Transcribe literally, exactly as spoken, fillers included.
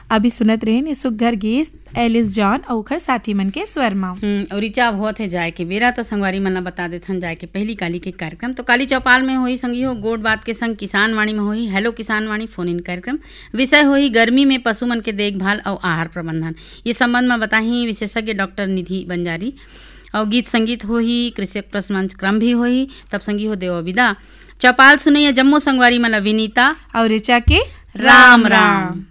अभी सुनत रहे ने सुघर गीत एलिस जॉन और ओखर साथी मन के स्वर मा। और इच्छा बहुत है जाए के बेरा तो संगवारी मन ला बता देथन जाए के पहली काली के कार्यक्रम तो काली चौपाल में होई संगी हो गोड बात के संग किसान वाणी में होई हेलो किसान वाणी फोन इन कार्यक्रम। विषय होई गर्मी में पशु मन के देखभाल और आहार प्रबंधन। ये संबंध में बताही विशेषज्ञ डॉक्टर निधि बंजारी। और गीत संगीत होही कृषक प्रश्न मंच क्रम भी होही। तब संगी हो देव विदा चौपाल सुनैया जम्मो संगवारी मन ला विनीता और ऋचा के राम राम।